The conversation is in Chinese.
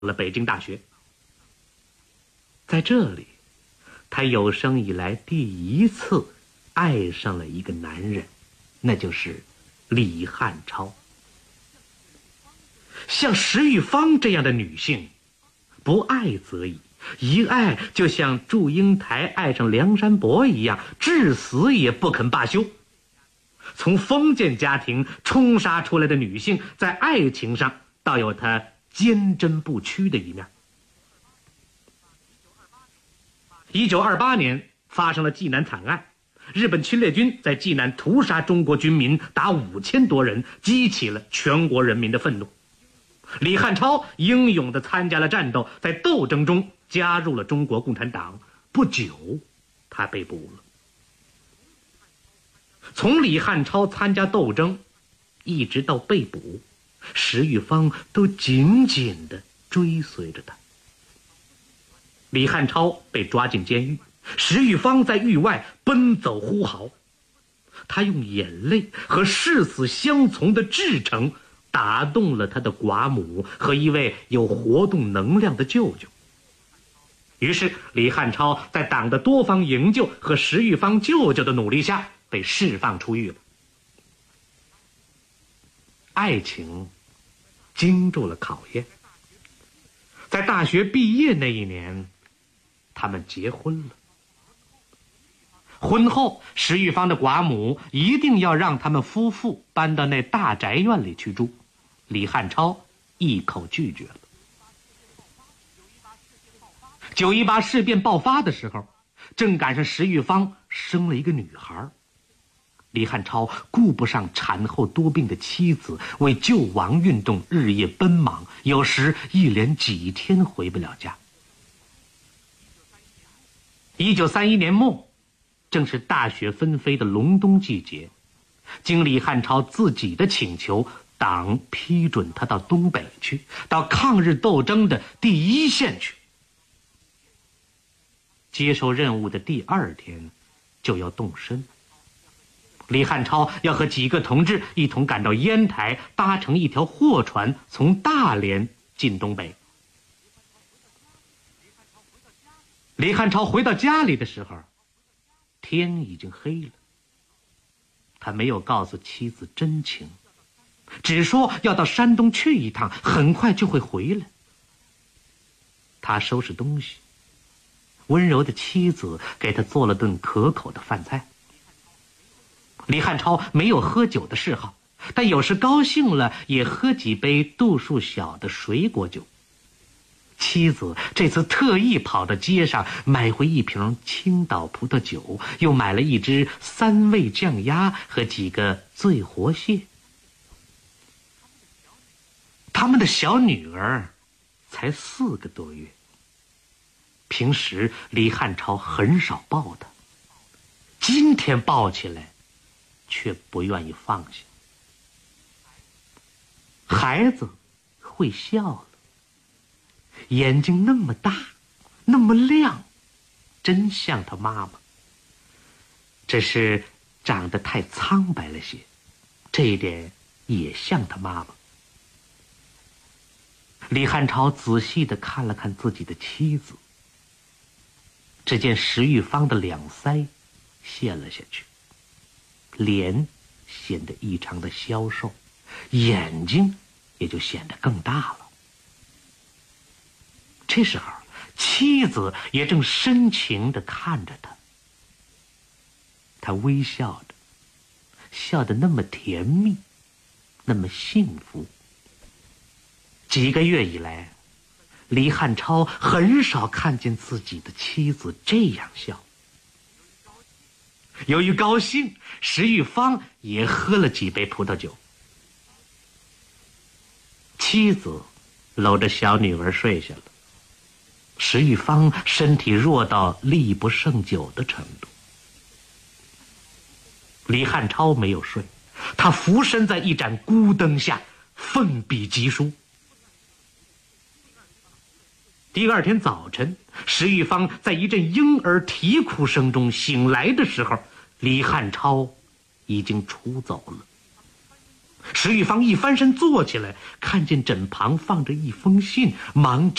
了北京大学。在这里，他有生以来第一次爱上了一个男人，那就是李汉超。像石玉芳这样的女性，不爱则已，一爱就像祝英台爱上梁山伯一样，至死也不肯罢休。从封建家庭冲杀出来的女性，在爱情上倒有她坚贞不屈的一面。1928年发生了济南惨案，日本侵略军在济南屠杀中国军民达5000多人，激起了全国人民的愤怒。李汉超英勇地参加了战斗，在斗争中加入了中国共产党。不久，他被捕了。从李汉超参加斗争，一直到被捕，石玉芳都紧紧地追随着他。李汉超被抓进监狱，石玉芳在狱外奔走呼号。他用眼泪和誓死相从的至诚打动了他的寡母和一位有活动能量的舅舅。于是李汉超在党的多方营救和石玉芳舅舅的努力下被释放出狱了。爱情经住了考验，在大学毕业那一年，他们结婚了。婚后，石玉芳的寡母一定要让他们夫妇搬到那大宅院里去住，李汉超一口拒绝了。918事变爆发的时候，正赶上石玉芳生了一个女孩。李汉超顾不上产后多病的妻子，为救亡运动日夜奔忙，有时一连几天回不了家。1931年末，正是大雪纷飞的隆冬季节，经李汉超自己的请求，党批准他到东北去，到抗日斗争的第一线去。接受任务的第2天就要动身，李汉超要和几个同志一同赶到烟台，搭乘一条货船从大连进东北。李汉超回到家里的时候，天已经黑了。他没有告诉妻子真情，只说要到山东去一趟，很快就会回来。他收拾东西，温柔的妻子给他做了顿可口的饭菜。李汉超没有喝酒的嗜好，但有时高兴了也喝几杯度数小的水果酒。妻子这次特意跑到街上买回一瓶青岛葡萄酒，又买了一只3味酱鸭和几个醉活蟹。他们的小女儿才4个多月，平时李汉超很少抱她，今天抱起来却不愿意放下。孩子会笑了，眼睛那么大，那么亮，真像他妈妈。只是长得太苍白了些，这一点也像他妈妈。李汉超仔细地看了看自己的妻子，只见石玉芳的两腮陷了下去，脸显得异常的消瘦，眼睛也就显得更大了。这时候，妻子也正深情地看着他，他微笑着，笑得那么甜蜜，那么幸福。几个月以来，李汉超很少看见自己的妻子这样笑。由于高兴，石玉芳也喝了几杯葡萄酒。妻子搂着小女儿睡下了，石玉芳身体弱到力不胜酒的程度。李汉超没有睡，他伏身在一盏孤灯下奋笔疾书。第2天早晨，石玉芳在一阵婴儿啼哭声中醒来的时候，李汉超已经出走了。 石玉芳一翻身坐起来，看见枕旁放着一封信，忙